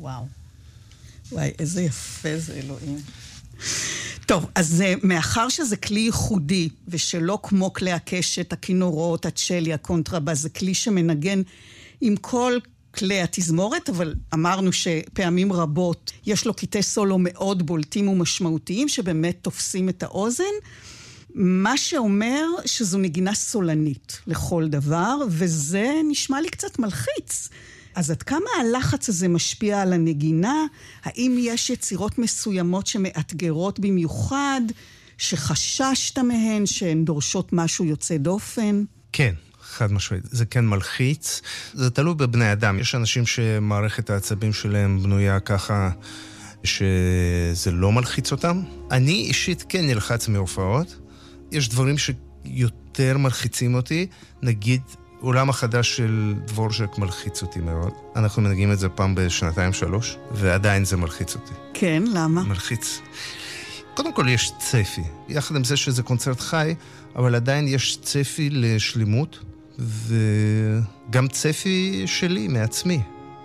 וואו. וואי, איזה יפה זה, אלוהים. טוב, אז מאחר שזה כלי ייחודי, ושלא כמו כלי הקשת, הכינורות, הצ'לי, הקונטרבאס, זה כלי שמנגן עם כל כלי התזמורת, אבל אמרנו שפעמים רבות יש לו קטעי סולו מאוד בולטים ומשמעותיים, שבאמת תופסים את האוזן, מה שאומר שזו נגינה סולנית לכל דבר, וזה נשמע לי קצת מלחיץ. אז עד כמה הלחץ הזה משפיע על הנגינה? האם יש יצירות מסוימות שמאתגרות במיוחד, שחששת מהן, שהן דורשות משהו יוצא דופן? כן, חד משמעית. זה כן מלחיץ. זה תלוי בבני אדם. יש אנשים שמערכת העצבים שלהם בנויה ככה שזה לא מלחיץ אותם. אני אישית כן נלחץ מהופעות. יש דברים שיותר מלחיצים אותי. נגיד, עולם החדש של דבורז'ק מלחיץ אותי מאוד. אנחנו מנגנים את זה פעם בשנתיים 3, ועדיין זה מלחיץ אותי. כן, למה? מלחיץ. קודם כל יש צפי. יחד עם זה שזה קונצרט חי, אבל עדיין יש צפי לשלימות, וגם צפי שלי, מעצמי.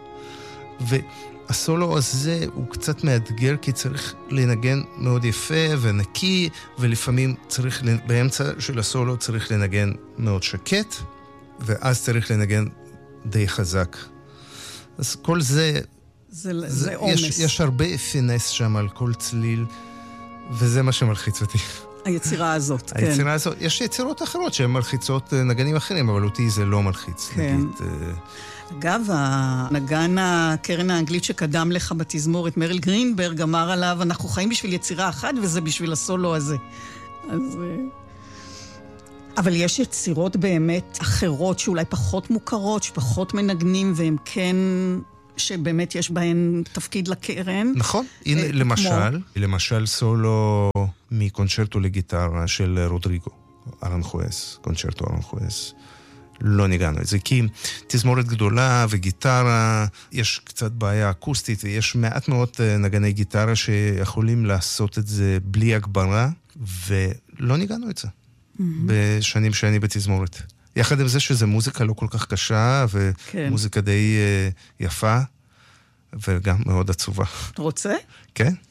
והסולו הזה הוא קצת מאתגר, כי צריך לנגן מאוד יפה ונקי, ולפעמים צריך, באמצע של הסולו צריך לנגן מאוד שקט, ואז צריך לנגן די חזק. אז כל זה... זה אומס. יש הרבה פינס שם על כל צליל, וזה מה שמלחיץ אותי. היצירה הזאת, כן. היצירה הזאת, יש יצירות אחרות שהן מלחיצות נגנים אחרים, אבל אותי זה לא מלחיץ. כן. נגיד, אגב, הנגן הקרן האנגלית שקדם לך בתזמורת, מריל גרינברג, אמר עליו, אנחנו חיים בשביל יצירה אחת, וזה בשביל הסולו הזה. אז... אבל יש יצירות באמת אחרות שאולי פחות מוכרות, שפחות מנגנים, והם כן, שבאמת יש בהן תפקיד לקרן. נכון. הנה, למשל סולו מקונצ'רטו לגיטרה של רודריגו, ארנחואס, קונצ'רטו ארנחואס. לא ניגענו את זה, כי תזמורת גדולה וגיטרה, יש קצת בעיה אקוסטית, ויש מעט מאוד נגני גיטרה שיכולים לעשות את זה בלי הגברה, ולא ניגענו את זה. בשנים שאני בתזמורת. יחד עם זה שזה מוזיקה לא כל כך קשה, ומוזיקה די יפה, וגם מאוד עצובה. רוצה? כן.